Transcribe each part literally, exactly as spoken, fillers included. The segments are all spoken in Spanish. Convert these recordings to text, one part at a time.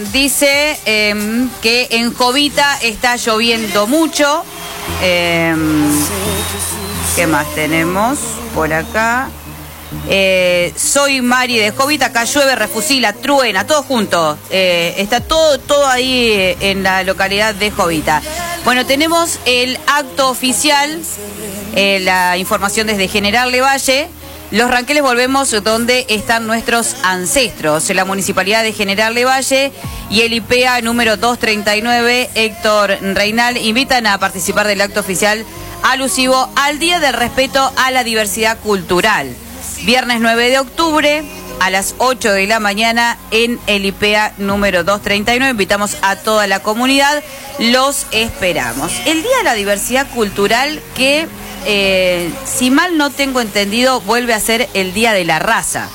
dice eh, que en Jovita está lloviendo mucho. Eh, ¿Qué más tenemos por acá? Eh, soy Mari de Jovita, acá llueve, refusila, truena, todo junto. Eh, está todo, todo ahí en la localidad de Jovita. Bueno, tenemos el acto oficial, eh, la información desde General Lavalle. Los Ranqueles volvemos donde están nuestros ancestros. La Municipalidad de General Lavalle y el I P A número doscientos treinta y nueve, Héctor Reinal, invitan a participar del acto oficial alusivo al Día del Respeto a la Diversidad Cultural. Viernes nueve de octubre a las ocho de la mañana en el I P A número doscientos treinta y nueve. Invitamos a toda la comunidad, los esperamos. El Día de la Diversidad Cultural que... Eh, si mal no tengo entendido, vuelve a ser el Día de la Raza,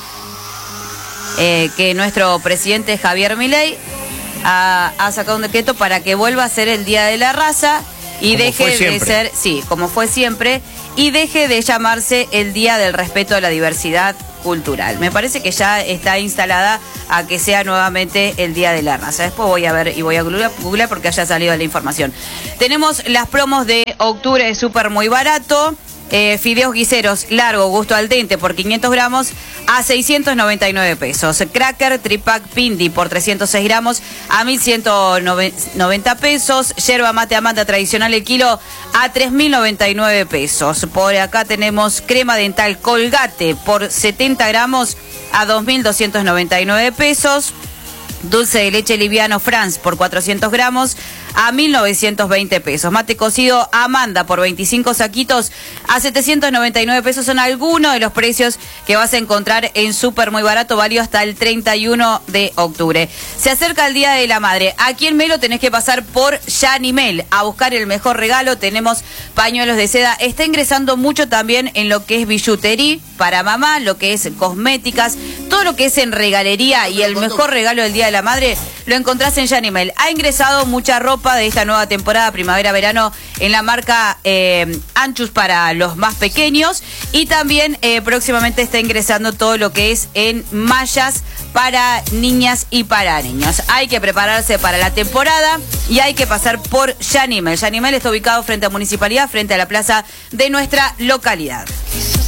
eh, que nuestro presidente Javier Milei ha, ha sacado un decreto para que vuelva a ser el Día de la Raza y como deje de ser, sí, como fue siempre, y deje de llamarse el Día del Respeto a la Diversidad Cultural. Me parece que ya está instalada a que sea nuevamente el Día de la Raza. Después voy a ver y voy a googlear porque haya salido la información. Tenemos las promos de octubre de Súper Muy Barato. Eh, fideos guiseros largo, gusto al dente por quinientos gramos a seiscientos noventa y nueve pesos. Cracker tripack Pindi por trescientos seis gramos a mil ciento noventa pesos. Yerba mate Amanda tradicional el kilo a tres mil noventa y nueve pesos. Por acá tenemos crema dental Colgate por setenta gramos a dos mil doscientos noventa y nueve pesos. Dulce de leche liviano France por cuatrocientos gramos a mil novecientos veinte pesos. Mate cocido Amanda por veinticinco saquitos a setecientos noventa y nueve pesos. Son algunos de los precios que vas a encontrar en Súper Muy Barato, válido hasta el treinta y uno de octubre. Se acerca el Día de la Madre. Aquí en Melo tenés que pasar por Yanimel a buscar el mejor regalo. Tenemos pañuelos de seda. Está ingresando mucho también en lo que es billutería para mamá, lo que es cosméticas, todo lo que es en regalería, y el mejor regalo del Día de la Madre lo encontrás en Yanimel. Ha ingresado mucha ropa de esta nueva temporada primavera-verano en la marca eh, Anchus para los más pequeños, y también eh, próximamente está ingresando todo lo que es en mallas para niñas y para niños. Hay que prepararse para la temporada y hay que pasar por Yanimel. Yanimel está ubicado frente a Municipalidad, frente a la plaza de nuestra localidad.